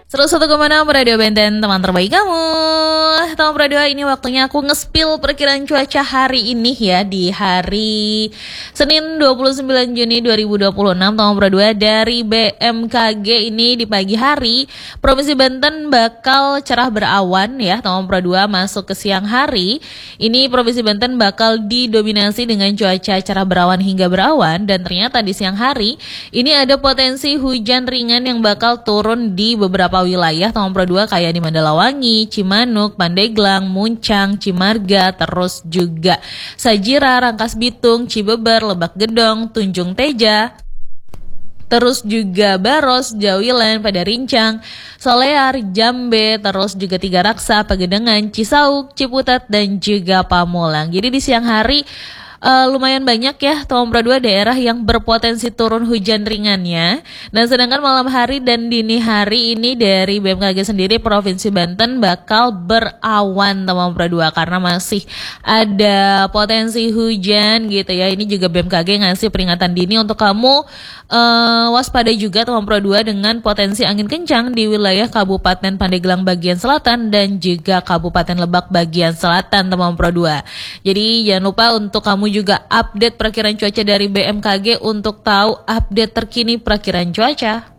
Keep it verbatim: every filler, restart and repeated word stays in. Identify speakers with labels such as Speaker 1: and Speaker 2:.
Speaker 1: seratus satu koma enam Radio Benten, teman terbaik kamu. Teman Pro dua, ini waktunya aku nge-spill perkiraan cuaca hari ini ya, di hari Senin dua puluh sembilan Juni dua ribu dua puluh enam. Teman Pro dua, dari B M K G ini di pagi hari Provinsi Banten bakal cerah berawan ya. Teman Pro dua, masuk ke siang hari ini Provinsi Banten bakal didominasi dengan cuaca cerah berawan hingga berawan, dan ternyata di siang hari ini ada potensi hujan ringan yang bakal turun di beberapa wilayah Teman Pro dua, kayak di Mandalawangi, Cimanuk, Pandeglang, Muncang, Cimarga, terus juga Sajira, Rangkas Bitung, Cibeber, Lebak Gedong, Tunjung Teja, terus juga Baros, Jawilan, Padarincang, Solear, Jambe, terus juga Tiga Raksa, Pagedangan, Cisauk, Ciputat, dan juga Pamulang. Jadi di siang hari Uh, lumayan banyak ya Teman Pro dua daerah yang berpotensi turun hujan ringannya. Dan sedangkan malam hari dan dini hari ini dari B M K G sendiri Provinsi Banten bakal berawan Teman Pro dua, karena masih ada potensi hujan gitu ya. Ini juga B M K G ngasih peringatan dini untuk kamu uh, waspada juga Teman Pro dua dengan potensi angin kencang di wilayah Kabupaten Pandeglang bagian selatan dan juga Kabupaten Lebak bagian selatan Teman Pro dua. Jadi jangan lupa untuk kamu juga update perkiraan cuaca dari B M K G untuk tahu update terkini perkiraan cuaca.